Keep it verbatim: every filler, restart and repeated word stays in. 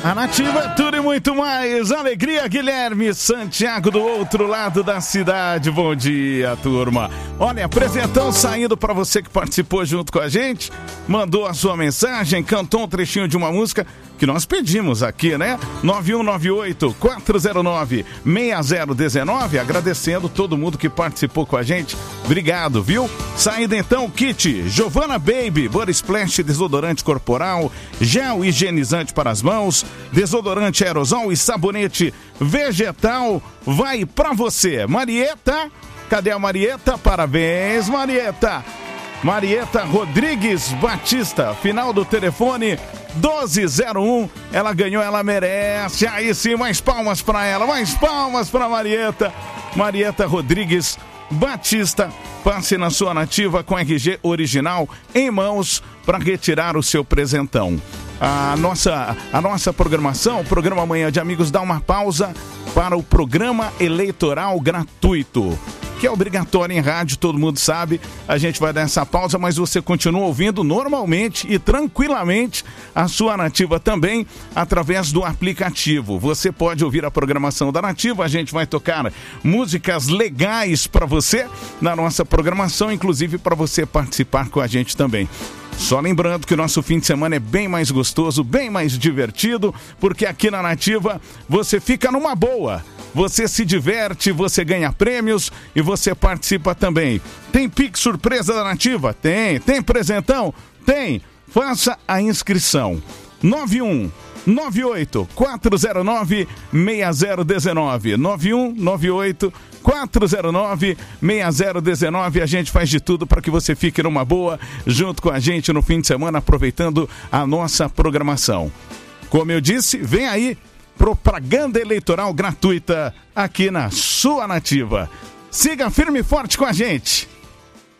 A Nativa é tudo e muito mais. Alegria, Guilherme Santiago, do outro lado da cidade. Bom dia, turma. Olha, apresentão saindo para você que participou junto com a gente, mandou a sua mensagem, cantou um trechinho de uma música que nós pedimos aqui, né? nove um nove oito, quatro zero nove, seis zero um nove, agradecendo todo mundo que participou com a gente. Obrigado, viu? Saindo então, kit Giovanna Baby, Body Splash, desodorante corporal, gel higienizante para as mãos, desodorante aerosol e sabonete vegetal, vai pra você. Marieta, cadê a Marieta? Parabéns, Marieta. Marieta Rodrigues Batista, final do telefone doze zero um, ela ganhou, ela merece. Aí sim, mais palmas pra ela, mais palmas pra Marieta. Marieta Rodrigues Batista, passe na sua Nativa com R G original em mãos para retirar o seu presentão. A nossa, a nossa programação, o programa Manhã de Amigos, dá uma pausa para o programa eleitoral gratuito, que é obrigatório em rádio, todo mundo sabe. A gente vai dar essa pausa, mas você continua ouvindo normalmente e tranquilamente a sua Nativa também, através do aplicativo. Você pode ouvir a programação da Nativa, a gente vai tocar músicas legais para você na nossa programação, inclusive para você participar com a gente também. Só lembrando que o nosso fim de semana é bem mais gostoso, bem mais divertido, porque aqui na Nativa você fica numa boa. Você se diverte, você ganha prêmios e você participa também. Tem Pix surpresa da Nativa? Tem. Tem presentão? Tem. Faça a inscrição. nove um nove oito, quatro zero nove, seis zero um nove. nove um nove oito, quatro zero nove, seis zero um nove. A gente faz de tudo para que você fique numa boa junto com a gente no fim de semana, aproveitando a nossa programação. Como eu disse, vem aí propaganda eleitoral gratuita aqui na sua Nativa. Siga firme e forte com a gente.